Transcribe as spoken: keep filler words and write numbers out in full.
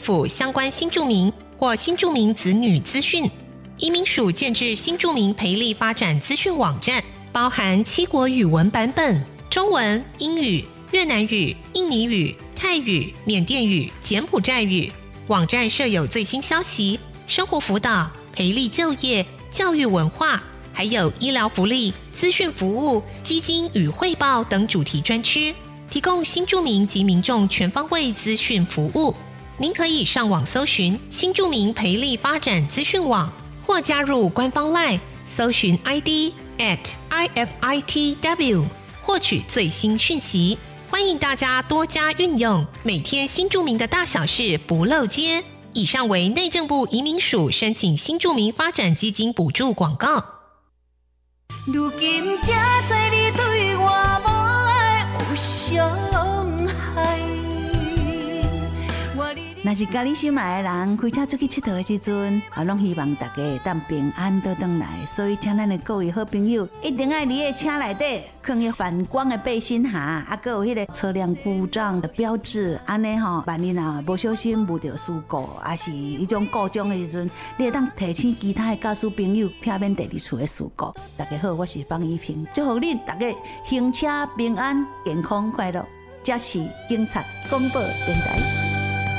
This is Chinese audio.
府相关新住民或新住民子女资讯。移民署建制新住民培力发展资讯网站，包含七国语文版本，中文、英语、越南语、印尼语、泰语、缅甸语、柬埔寨语。网站设有最新消息、生活辅导、培力就业、教育文化，还有医疗福利、资讯服务、基金与汇报等主题专区，提供新住民及民众全方位资讯服务。您可以上网搜寻新住民培力发展资讯网，或加入官方 LINE 搜寻 I D at I F I T W 获取最新讯息。欢迎大家多加运用，每天新住民的大小事不漏接。以上为内政部移民署申请新住民发展基金补助广告。 如今这在你对我无爱有伤害。若是家己心爱的人开车出去佚佗的时阵，啊，拢希望大家会当平安倒转来。所以，请咱的各位好朋友一定要伫个车内底放迄反光的背心鞋，啊，还有迄个车辆故障的标志。安尼吼，万一若无小心遇到事故，还是迄种故障的时阵，你会当提醒其他的驾驶朋友，避免第二次的事故。大家好，我是方怡萍，祝福恁大家行车平安、健康快乐。这是警察广播电台。